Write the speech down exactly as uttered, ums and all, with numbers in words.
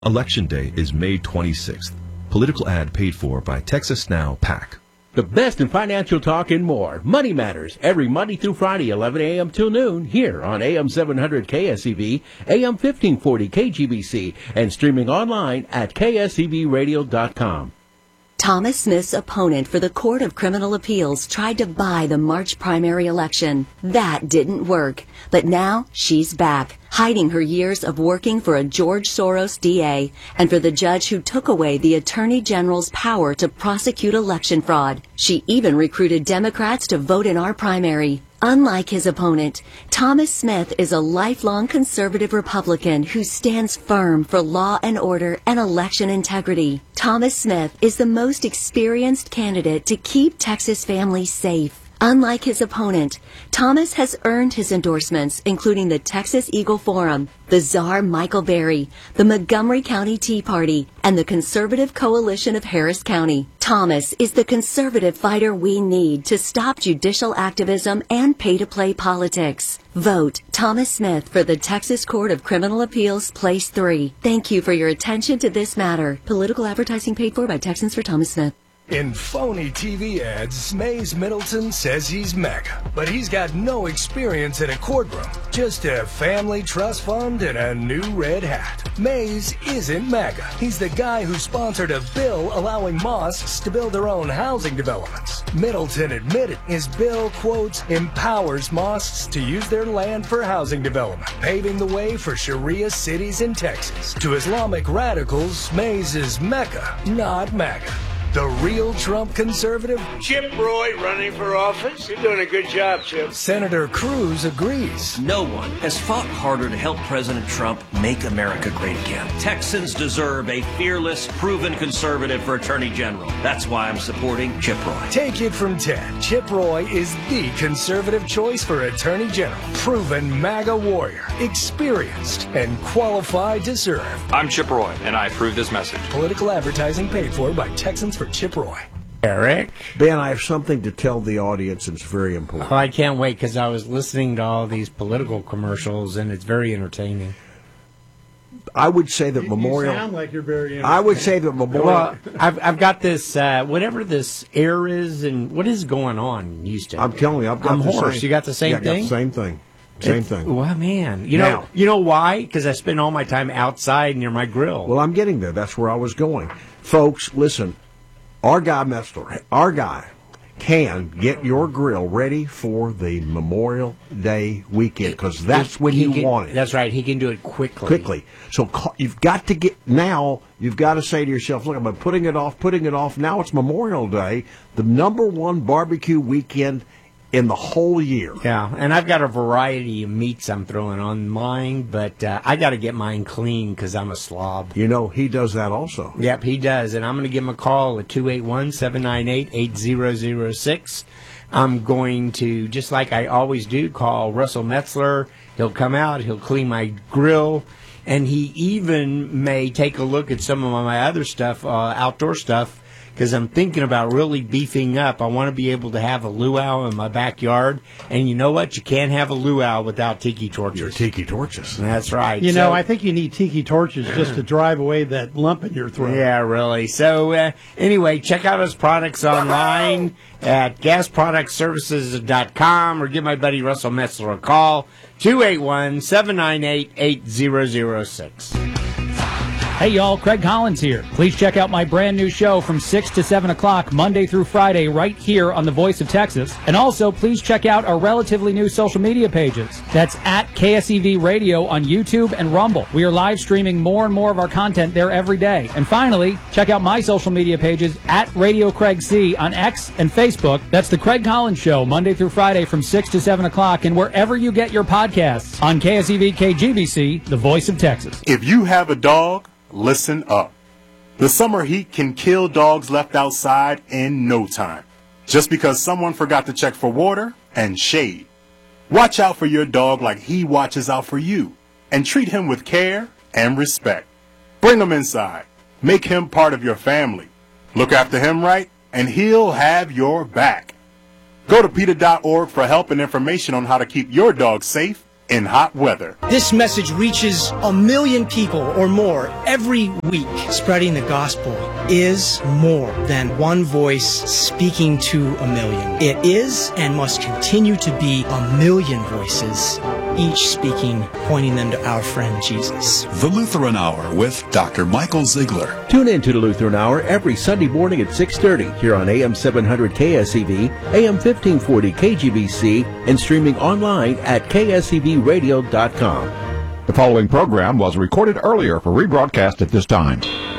Election Day is May twenty-sixth. Political ad paid for by Texas Now PAC. The best in financial talk and more. Money Matters, every Monday through Friday, eleven a.m. till noon, here on A M seven hundred K S E V, A M fifteen forty K G B C, and streaming online at K S E V radio dot com. Thomas Smith's opponent for the Court of Criminal Appeals tried to buy the March primary election. That didn't work. But now she's back, hiding her years of working for a George Soros D A and for the judge who took away the Attorney General's power to prosecute election fraud. She even recruited Democrats to vote in our primary. Unlike his opponent, Thomas Smith is a lifelong conservative Republican who stands firm for law and order and election integrity. Thomas Smith is the most experienced candidate to keep Texas families safe. Unlike his opponent, Thomas has earned his endorsements, including the Texas Eagle Forum, the Czar Michael Berry, the Montgomery County Tea Party, and the Conservative Coalition of Harris County. Thomas is the conservative fighter we need to stop judicial activism and pay-to-play politics. Vote Thomas Smith for the Texas Court of Criminal Appeals, Place three. Thank you for your attention to this matter. Political advertising paid for by Texans for Thomas Smith. In phony T V ads, Mays Middleton says he's MAGA, but he's got no experience in a courtroom, just a family trust fund and a new red hat. Mays isn't MAGA. He's the guy who sponsored a bill allowing mosques to build their own housing developments. Middleton admitted his bill, quotes, empowers mosques to use their land for housing development, paving the way for Sharia cities in Texas. To Islamic radicals, Mays is Mecca, not MAGA. The real Trump conservative? Chip Roy running for office. You're doing a good job, Chip. Senator Cruz agrees. No one has fought harder to help President Trump make America great again. Texans deserve a fearless, proven conservative for Attorney General. That's why I'm supporting Chip Roy. Take it from Ted. Chip Roy is the conservative choice for Attorney General. Proven MAGA warrior, experienced, and qualified to serve. I'm Chip Roy, and I approve this message. Political advertising paid for by Texans for Chip Roy. Eric? Ben, I have something to tell the audience. It's very important. Oh, I can't wait because I was listening to all these political commercials, and it's very entertaining. I would say that you, Memorial. You sound like you're very I would say that Memorial. Well, I've, I've got this, uh, whatever this air is, and what is going on in Houston? I'm telling you, I've got I'm the hoarse. same, You got the same yeah, thing? I got the same thing. Same it's, thing. Well, man. You now, know, you know why? Because I spend all my time outside near my grill. Well, I'm getting there. That's where I was going. Folks, listen. Our guy, Messler, our guy can get your grill ready for the Memorial Day weekend because that's when he you can, want it. That's right. He can do it quickly. Quickly. So call, you've got to get now. You've got to say to yourself, "Look, I'm putting it off, putting it off." Now it's Memorial Day, the number one barbecue weekend in the whole year. Yeah, and I've got a variety of meats I'm throwing on mine, but uh, I got to get mine clean because I'm a slob. You know, he does that also. Yep, he does, and I'm going to give him a call at two eight one, seven nine eight, eight zero zero six. I'm going to, just like I always do, call Russell Metzler. He'll come out, he'll clean my grill, and he even may take a look at some of my other stuff, uh, outdoor stuff, because I'm thinking about really beefing up. I want to be able to have a luau in my backyard. And you know what? You can't have a luau without tiki torches. Your tiki torches. That's right. You so, know, I think you need tiki torches just to drive away that lump in your throat. Yeah, really. So, uh, anyway, check out his products online at gas product services dot com or give my buddy Russell Metzler a call, two eight one, seven nine eight, eight zero zero six. Hey y'all, Craig Collins here. Please check out my brand new show from six to seven o'clock Monday through Friday right here on the Voice of Texas. And also, please check out our relatively new social media pages. That's at K S E V Radio on YouTube and Rumble. We are live streaming more and more of our content there every day. And finally, check out my social media pages at Radio Craig C on X and Facebook. That's the Craig Collins Show Monday through Friday from six to seven o'clock and wherever you get your podcasts on K S E V K G B C, the Voice of Texas. If you have a dog, listen up. The summer heat can kill dogs left outside in no time, just because someone forgot to check for water and shade. Watch out for your dog like he watches out for you, and treat him with care and respect. Bring him inside. Make him part of your family. Look after him right, and he'll have your back. Go to P E T A dot org for help and information on how to keep your dog safe in hot weather. This message reaches a million people or more every week. Spreading the gospel is more than one voice speaking to a million. It is and must continue to be a million voices, each speaking, pointing them to our friend Jesus. The Lutheran Hour with Doctor Michael Ziegler. Tune in to the Lutheran Hour every Sunday morning at six thirty here on A M seven hundred K S E V, A M fifteen forty K G B C, and streaming online at K S E V radio dot com. The following program was recorded earlier for rebroadcast at this time.